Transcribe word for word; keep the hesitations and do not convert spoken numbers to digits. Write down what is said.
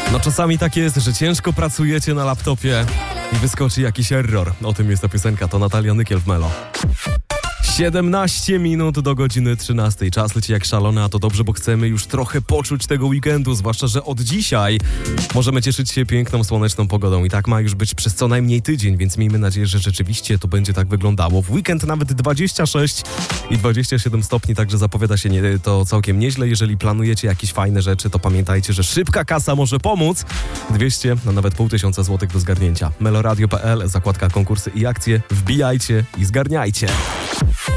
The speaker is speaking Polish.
No czasami tak jest, że ciężko pracujecie na laptopie i wyskoczy jakiś error. O tym jest ta piosenka, to Natalia Nykiel w Melo. siedemnaście minut do godziny trzynastej. Czas leci jak szalony, a to dobrze, bo chcemy już trochę poczuć tego weekendu, zwłaszcza, że od dzisiaj możemy cieszyć się piękną, słoneczną pogodą i tak ma już być przez co najmniej tydzień, więc miejmy nadzieję, że rzeczywiście to będzie tak wyglądało. W weekend nawet dwadzieścia sześć i dwadzieścia siedem stopni, także zapowiada się nie, to całkiem nieźle. Jeżeli planujecie jakieś fajne rzeczy, to pamiętajcie, że szybka kasa może pomóc. dwieście, no nawet pół tysiąca złotych do zgarnięcia. meloradio kropka pe el, zakładka konkursy i akcje. Wbijajcie i zgarniajcie.